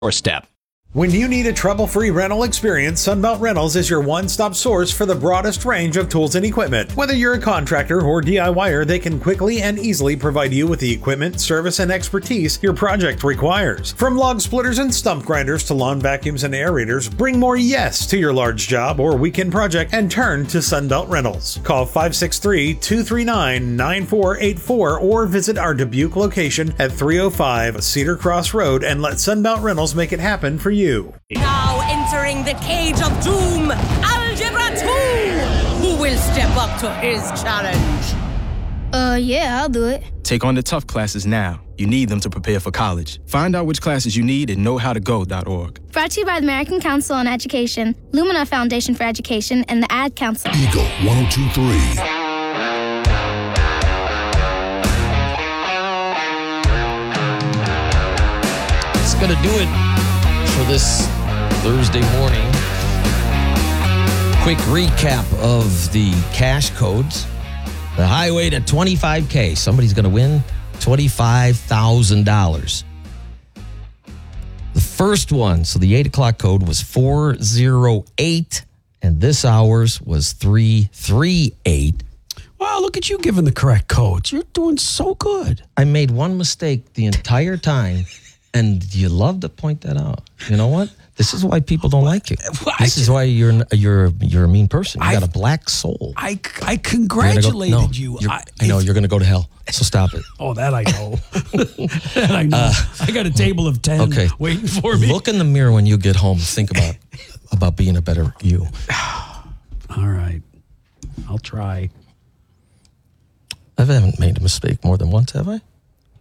doorstep. When you need a trouble-free rental experience, Sunbelt Rentals is your one-stop source for the broadest range of tools and equipment. Whether you're a contractor or DIYer, they can quickly and easily provide you with the equipment, service, and expertise your project requires. From log splitters and stump grinders to lawn vacuums and aerators, bring more yes to your large job or weekend project and turn to Sunbelt Rentals. Call 563-239-9484 or visit our Dubuque location at 305 Cedar Cross Road and let Sunbelt Rentals make it happen for you. Now entering the cage of doom, Algebra 2! Who will step up to his challenge? Yeah, I'll do it. Take on the tough classes now. You need them to prepare for college. Find out which classes you need at knowhowtogo.org. Brought to you by the American Council on Education, Lumina Foundation for Education, and the Ad Council. Eagle 102.3. It's going to do it for this Thursday morning. Quick recap of the cash codes. The highway to 25K. Somebody's going to win $25,000. The first one, so the 8 o'clock code was 408, and this hour's was 338. Wow, look at you giving the correct codes. You're doing so good. I made one mistake the entire time, and you love to point that out. You know what? This is why people don't like you. This is why you're a mean person. You got a black soul. I congratulated you. I know you're going to go to hell. So stop it. Oh, that I know. That I know. I got a table of 10 waiting for me. Look in the mirror when you get home. Think about being a better you. All right. I'll try. I haven't made a mistake more than once, have I?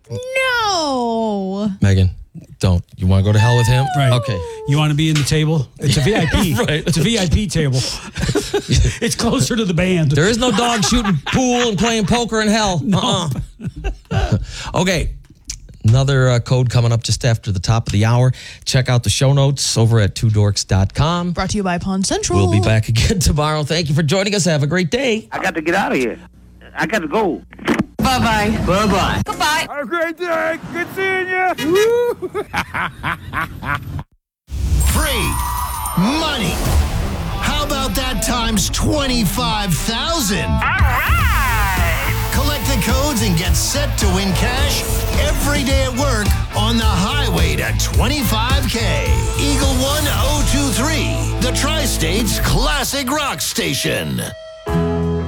No. Megan, don't. You want to go to hell with him? Right. Okay. You want to be in the table? It's a VIP. Right. It's a VIP table. It's closer to the band. There is no dog shooting pool and playing poker in hell. No. Okay. Another code coming up just after the top of the hour. Check out the show notes over at twodorks.com. Brought to you by Pond Central. We'll be back again tomorrow. Thank you for joining us. Have a great day. I got to get out of here. I got to go. Bye-bye. Bye-bye. Goodbye. Have a great day. Good seeing you. Free money. How about that times 25,000? All right. Collect the codes and get set to win cash every day at work on the highway to 25K. Eagle 1023, the Tri-State's classic rock station.